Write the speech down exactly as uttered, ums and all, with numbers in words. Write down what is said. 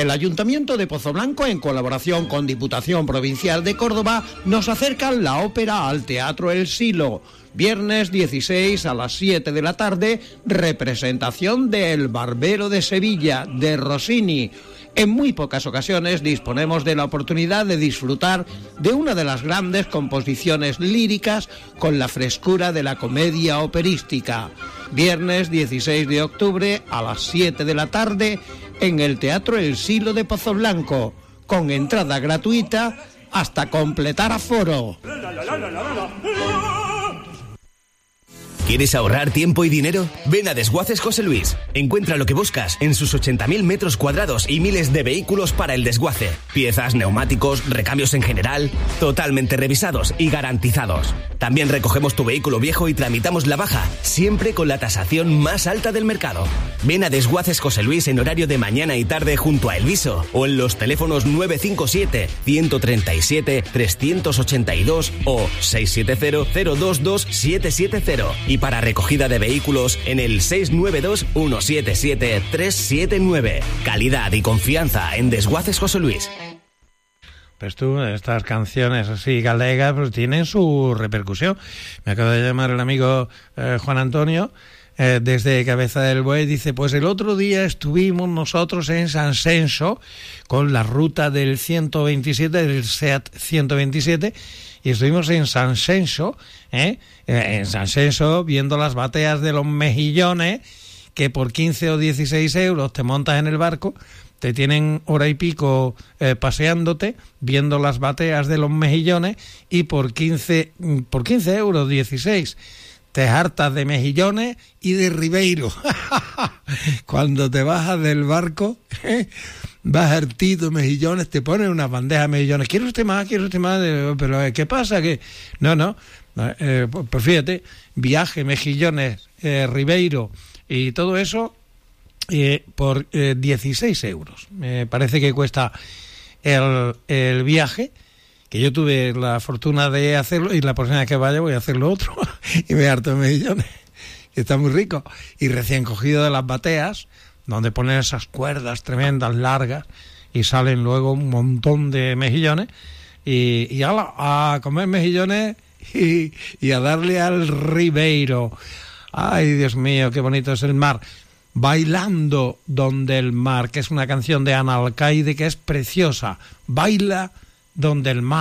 El Ayuntamiento de Pozoblanco, en colaboración con Diputación Provincial de Córdoba, nos acercan la ópera al Teatro El Silo. Viernes dieciséis a las siete de la tarde, representación de El Barbero de Sevilla, de Rossini. En muy pocas ocasiones disponemos de la oportunidad de disfrutar de una de las grandes composiciones líricas con la frescura de la comedia operística. Viernes dieciséis de octubre a las siete de la tarde en el Teatro El Silo de Pozoblanco, con entrada gratuita hasta completar aforo. ¿Quieres ahorrar tiempo y dinero? Ven a Desguaces José Luis. Encuentra lo que buscas en sus ochenta mil metros cuadrados y miles de vehículos para el desguace. Piezas, neumáticos, recambios en general, totalmente revisados y garantizados. También recogemos tu vehículo viejo y tramitamos la baja, siempre con la tasación más alta del mercado. Ven a Desguaces José Luis en horario de mañana y tarde junto a Elviso o en los teléfonos nueve cinco siete, uno tres siete, tres ocho dos o seis siete cero, cero dos dos, siete siete cero. Y para recogida de vehículos en el seis nueve dos, uno siete siete, tres siete nueve. Calidad y confianza en Desguaces José Luis. Pues tú, estas canciones así galegas pues tienen su repercusión. Me acaba de llamar el amigo eh, Juan Antonio eh, desde Cabeza del Buey. Dice, pues el otro día estuvimos nosotros en San Censo con la ruta del ciento veintisiete, del SEAT ciento veintisiete, y estuvimos en San Censo, ¿eh? en San Censo viendo las bateas de los mejillones, que por quince o dieciséis euros te montas en el barco, te tienen hora y pico eh, paseándote, viendo las bateas de los mejillones, y por quince, por quince euros, dieciséis, te hartas de mejillones y de ribeiro. Cuando te bajas del barco, ¿eh? vas hartito de mejillones, te ponen una bandeja de mejillones. ¿Quiere usted más? ¿Quiere usted más? Pero ¿qué pasa? que No, no. Eh, pues fíjate, viaje, mejillones, eh, ribeiro y todo eso eh, por eh, dieciséis euros. Me parece que cuesta el, el viaje, que yo tuve la fortuna de hacerlo, y la próxima vez que vaya voy a hacerlo otro y me harto de mejillones, que está muy rico, y recién cogido de las bateas, donde ponen esas cuerdas tremendas, largas, y salen luego un montón de mejillones, y, y a, a comer mejillones y, y a darle al ribeiro. Ay, Dios mío, qué bonito es el mar. Bailando donde el mar, que es una canción de Ana Alcaide que es preciosa. Baila donde el mar